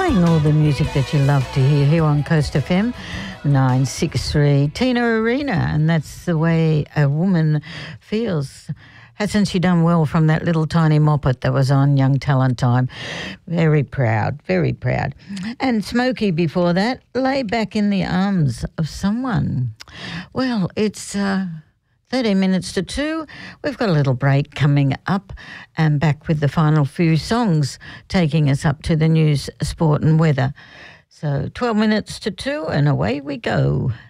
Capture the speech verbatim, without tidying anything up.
playing all the music that you love to hear here on Coast F M nine sixty-three. Tina Arena, and that's the way a woman feels. Hasn't she done well from that little tiny moppet that was on Young Talent Time? Very proud, very proud. And Smokey before that, Lay Back in the Arms of Someone. Well, it's uh, thirteen minutes to two. We've got a little break coming up and back with the final few songs taking us up to the news, sport and weather. So twelve minutes to two and away we go.